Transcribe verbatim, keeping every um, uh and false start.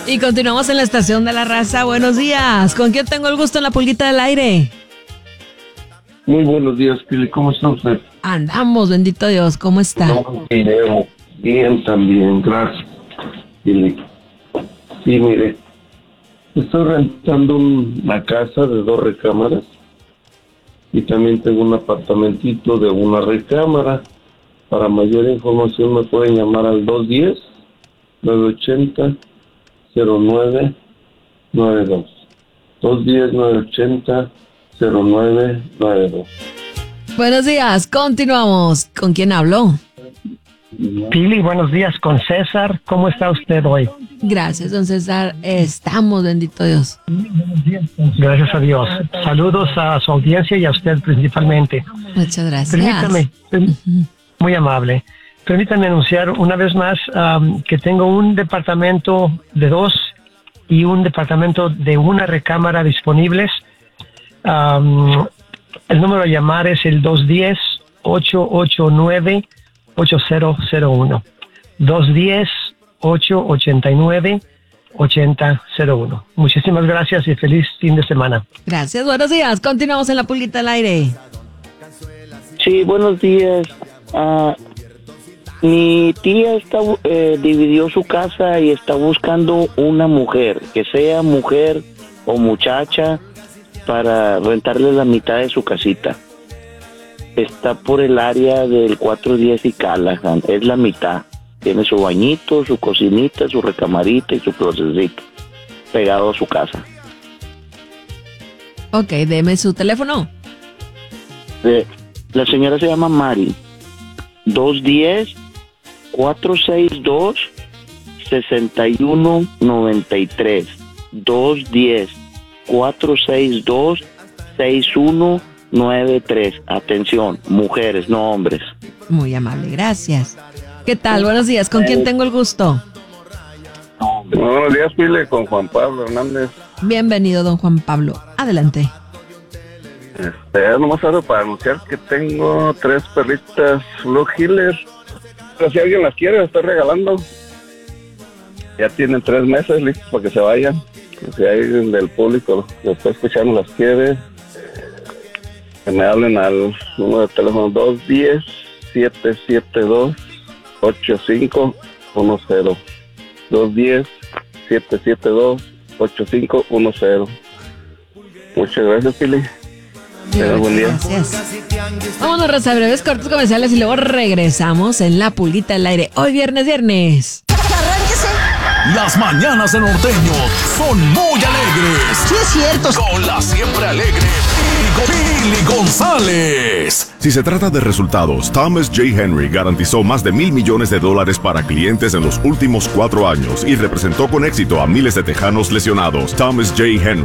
Y continuamos en la estación de la raza. Buenos días. ¿Con quién tengo el gusto en la pulguita del aire? Muy buenos días, Pili. ¿Cómo está usted? Andamos, bendito Dios. ¿Cómo está? No, bien, bien también, gracias, Pili. Sí, mire, estoy rentando una casa de dos recámaras y también tengo un apartamentito de una recámara. Para mayor información me pueden llamar al dos uno cero, nueve ocho cero, cero nueve nueve dos. dos uno cero, nueve ocho cero, cero nueve nueve dos. Buenos días, continuamos. ¿Con quién hablo? Pili, buenos días, con César. ¿Cómo está usted hoy? Gracias, don César. Estamos, bendito Dios. Gracias a Dios. Saludos a su audiencia y a usted principalmente. Muchas gracias. Permítame, uh-huh. Muy amable. Permítame anunciar una vez más um, que tengo un departamento de dos y un departamento de una recámara disponibles. Um, el número a llamar es el dos uno cero, ocho ocho nueve, ocho cero cero uno. dos uno cero, ocho ocho nueve, ocho cero cero uno. Muchísimas gracias y feliz fin de semana. Gracias, buenos días. Continuamos en la pulguita al aire. Sí, buenos días. Uh, mi tía está, eh, dividió su casa y está buscando una mujer, que sea mujer o muchacha, para rentarle la mitad de su casita. Está por el área del cuatro diez y Callahan, es la mitad. Tiene su bañito, su cocinita, su recamarita y su closetcito pegado a su casa. Ok, deme su teléfono. Eh, la señora se llama Mari. dos uno cero, cuatro seis dos, seis uno nueve tres. dos uno cero, cuatro seis dos, seis uno nueve tres. Atención, mujeres, no hombres. Muy amable, gracias. ¿Qué tal? Buenos días. ¿Con quién tengo el gusto? Buenos días, Pile, con Juan Pablo Hernández. Bienvenido, don Juan Pablo. Adelante. Este, nomás ahora para anunciar que tengo tres perritas Blue Heeler. Pero si alguien las quiere, las estoy regalando. Ya tienen tres meses listos para que se vayan. Si alguien del público que está escuchando las quiere, que me hablen al número de teléfono dos uno cero, siete siete dos, ocho cinco uno cero. dos uno cero, siete siete dos, ocho cinco uno cero. Muchas gracias, Pili. Gracias. Buen día. Gracias. Vámonos, raza, breves cortos comerciales y luego regresamos en la pulguita del aire. Hoy viernes, viernes. ¡Arránquese! Las mañanas en Norteño son muy alegres. Sí, es cierto. Con la siempre alegre Pili González. Si se trata de resultados, Thomas J. Henry garantizó más de mil millones de dólares para clientes en los últimos cuatro años y representó con éxito a miles de tejanos lesionados. Thomas J. Henry.